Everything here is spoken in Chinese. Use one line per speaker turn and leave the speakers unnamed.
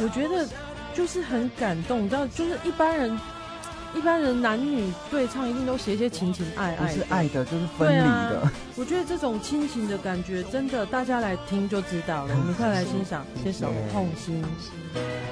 我觉得就是很感动，你知道，就是一般人男女对唱一定都写一些情情爱爱的，
不是爱的就是分离的。
啊，我觉得这种亲情的感觉，真的大家来听就知道了。我们快来欣赏这首《痛心》。